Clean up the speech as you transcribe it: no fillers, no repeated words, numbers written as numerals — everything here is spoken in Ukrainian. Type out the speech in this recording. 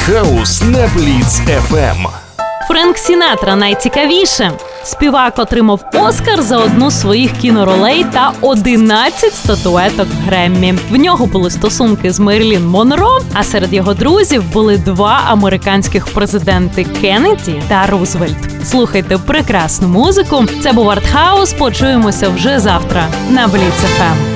Артхаус на Бліц FM. Френк Сінатра найцікавіше. Співак отримав Оскар за одну з своїх кіноролей та 11 статуеток Греммі. В нього були стосунки з Мерлін Монро, а серед його друзів були два американських президенти – Кеннеді та Рузвельт. Слухайте прекрасну музику. Це був Артхаус. Почуємося вже завтра на Бліц FM.